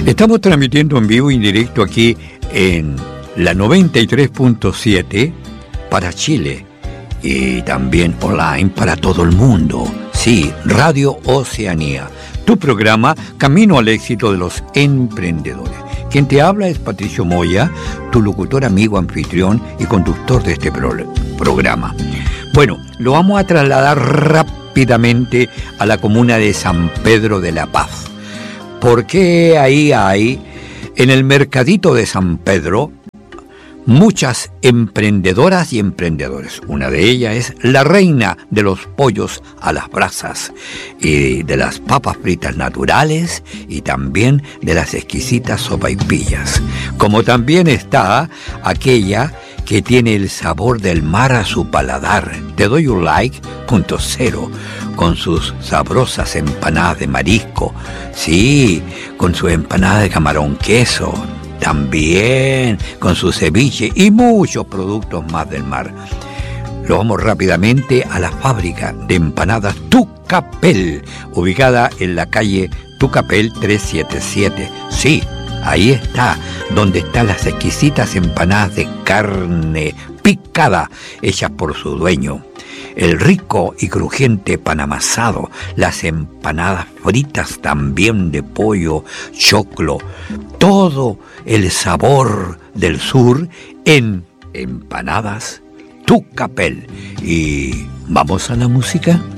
Estamos transmitiendo en vivo y en directo aquí en la 93.7 para Chile y también online para todo el mundo. Sí, Radio Oceanía, tu programa Camino al Éxito de los Emprendedores. Quien te habla es Patricio Moya, tu locutor, amigo, anfitrión y conductor de este programa. Bueno, lo vamos a trasladar rápidamente a la comuna de San Pedro de la Paz. Porque ahí hay, en el mercadito de San Pedro, muchas emprendedoras y emprendedores. Una de ellas es la reina de los pollos a las brasas y de las papas fritas naturales y también de las exquisitas sopaipillas. Como también está aquella que tiene el sabor del mar a su paladar. Te doy un like, .0, con sus sabrosas empanadas de marisco. Sí, con su empanada de camarón queso. También con su ceviche y muchos productos más del mar. Lo vamos rápidamente a la fábrica de empanadas Tucapel, ubicada en la calle Tucapel 377. Sí, ahí está, donde están las exquisitas empanadas de carne picada, hechas por su dueño. El rico y crujiente pan amasado, las empanadas fritas también de pollo, choclo, todo el sabor del sur en empanadas Tucapel. Y vamos a la música.